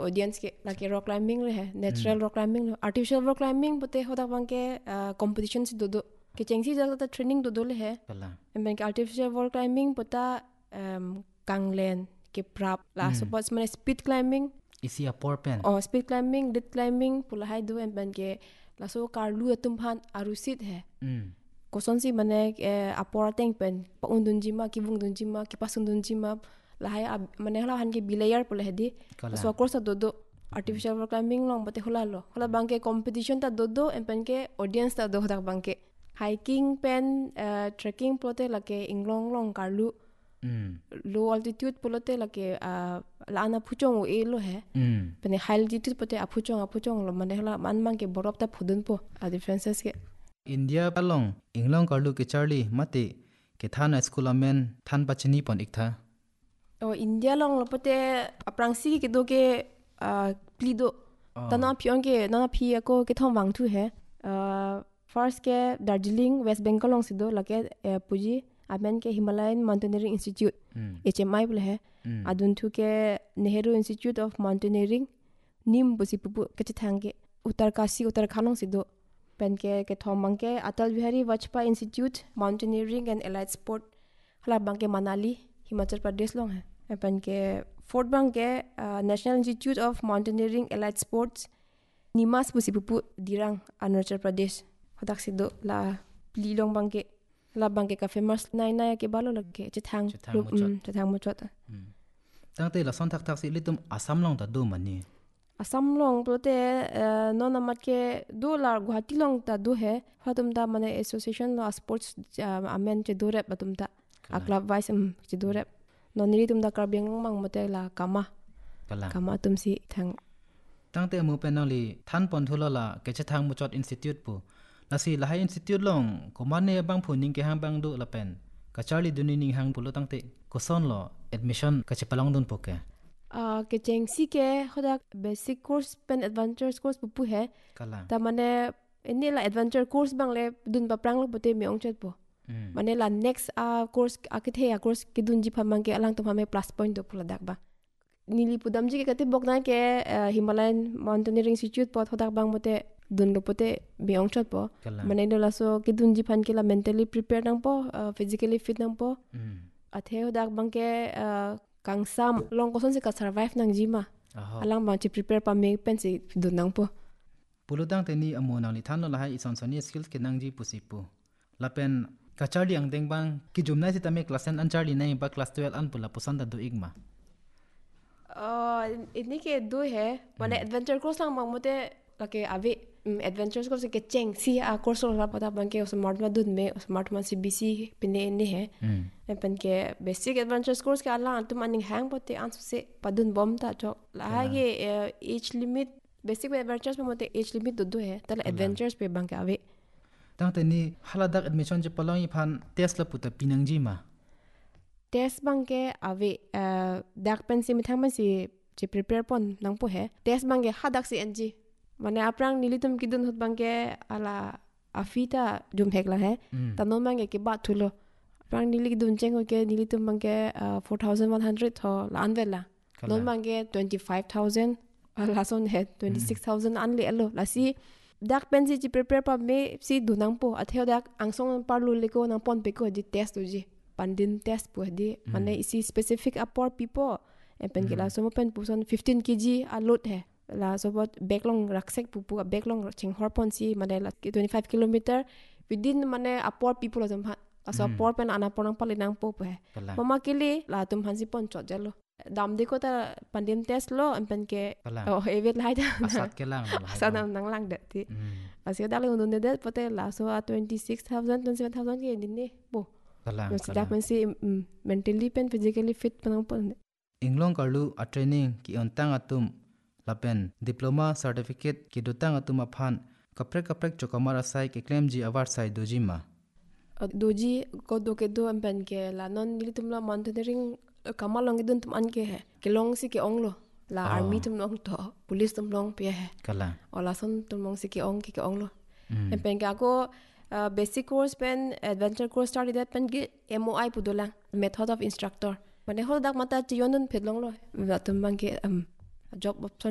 audience ke like rock climbing le hai natural rock climbing artificial rock climbing bote hodak bang ke competition si do ke chengsi jagta training do le hai ben ke artificial rock climbing pota kanglen ke prap la suppose man speed climbing isi apor pen speed climbing lit climbing pula hai do ben ke la so karlu atum phan arusit hai koson si mane apor teng pen paundun jima ki bungdun jima ki pasundun jima la hai mane hala han ke bilayer pula hedi so course do artificial rock climbing long bote hola bangke competition ta do en pen ke audience ta do hodak bangke hiking pen trekking plote lake inglong long karlu low altitude polote lake la ana phuchong e lo hai pen high altitude pote aphuchong lo mane hala man bangke borop ta phudun po differences ke India palong inglong karlu ke charlie mate ke thana school amen than pachini pon iktha India long lopote aprangsi ke do ke plido tana pion ke nana phi ko ke thong wang thu hai first ke Darjeeling West Bengal long sido lake puji amen ke Himalayan Mountaineering Institute HMI bole hai adun thu ke Nehru Institute of Mountaineering nim busi pupu ke thange Uttarkashi Uttarakhand long sido pen ke thong mang ke Atal Bihari Vajpayee Institute Mountaineering and Allied Sport hala bang ke Manali Himachal Pradesh long hai pen ke fourth bang ke National Institute of Mountaineering Allied Sports Nimas busi pupu dirang Arunachal Pradesh hodak sido la pli long bang ke ka famous nai ke balo lage chithang mo chot tangte la son thak si litum Assam long ta do mani Assam long prote no namat ke do la Guwahati long ta do hai hatum da mane association la sports amen che do rep batum ta club vice che do rep no niri tum da karbeng mang mote la kama tum si thang tangte mu penali than pon thulo la ke chithang mo chot institute pu lasi la hai institute long komane bang phuning ke hang bang do la pen ka charlie duni ning hang pulo tangte koson lo admission ka chepalong dun poke ke chengsi ke hodak basic course pen adventure course pupu hai ta mane ini la adventure course bang le dun ba prang lo bote me ong chet po mane la next course akithe course ke dun ji phamang ke alang to phame plus point do pula dak ba nili pudam ji ke kate bokna ke Himalayan Mountaineering Institute pot hodak bang mote dun lo pote me ong chet po mane do la so ke dun ji phan ke la mentally prepared nang po physically fit nang po athe hodak bang ke kangsam long koson se ka survive nang jima alang bang che prepare pa me pen se dun nang po puludang teni amona li than lo la hai ison soni skills ke nang ji pusipu lapen ka charlie ang deng bang ki jumnai se tame class 10 an charlie nai ba class 12 an pula pusan da do igma ini ke do hai mane adventure course lang bang mote lake ave adventures course ke cheng si course la pata bang ke smart ma dun me smart ma CBC pine ne hai pen ke basic adventures course ke ala tum aning hang pote ansu se padun bom ta chok la ge age limit basic adventures me mote age limit do hai tal adventures pe bang ke ave tangte ni haladak admission je palong i phan test la puta pinang ji ma test bang ke ave dak pen si mithang ma si che prepare pon nang po hai test bang ke hadak si ng mane aprang nilitum kidun hot bang ke ala afita jum hekla hai tanon bang ke ba thulo aprang nili kidun cheng ke nilitum bang ke 4100 tho lan vela non bang ke 25000 ala son he 26000 an le alo la si dak pen si prepare pa me si dunang po atheu dak angsong parlu le ko nang pon pe ko di test uji pandin test po di mane isi specific apor people en pen ke la so pen puson 15 kg a load hai la sobot backlong raksek pupu backlong chinghor pon si mane la 25 kilometer within mane apor people jam aso apor pen ana porang palinang po hai mama kili la tum hansi pon chot jalo dam deko ta pandem test lo en pen ke evet lai da asat ke lang asat nang lang de ti asia dale undun de pote la so 26000 27000 ke dinne bo no si dak pen si mentally pen physically fit panang pon inglong karlu a training ki ontang atum lapen diploma certificate ki dutang atum aphan kaprek chokamara sai ke claim ji award sai dojima doji ko do ke do pen ke la non nilitum la mountaineering kamalong idun tum an ke hai ke long si ke ong lo la army tum long to police tum long pe hai kala ola son tum long si ke ong lo en pen ka ko basic course pen adventure course started that pen ge MOI pudola method of instructor mane hol dak mata chi yonun phedlong lo tum bang ke job option